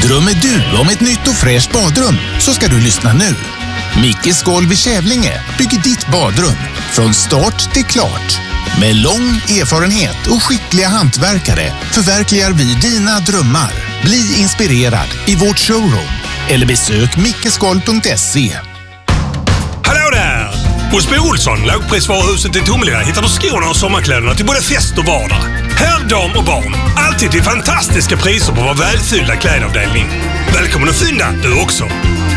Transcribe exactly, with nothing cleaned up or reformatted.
Drömmer du om ett nytt och fräscht badrum så ska du lyssna nu. Mickes Golv i Kävlinge bygger ditt badrum från start till klart. Med lång erfarenhet och skickliga hantverkare förverkligar vi dina drömmar. Bli inspirerad i vårt showroom eller besök mickesgolv punkt se. Hallå där! Hos Bo Olsson, lågprisvaruhuset i Tomelilla, hittar du skorna och sommarkläderna till både fest och vardag. Herr, dam och barn. Alltid till fantastiska priser på vår välfyllda klädavdelning. Välkommen att fynda, du också.